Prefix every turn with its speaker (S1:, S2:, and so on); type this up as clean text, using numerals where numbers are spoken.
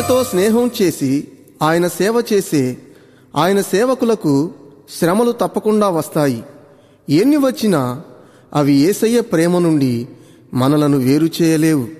S1: ఆయనతో స్నేహం చేసి ఆయన సేవ చేసే ఆయన సేవకులకు శ్రమలు తప్పకుండా వస్తాయి. ఎన్ని వచ్చినా అవి యేసయ్య ప్రేమ నుండి మనలను వేరు చేయలేవు.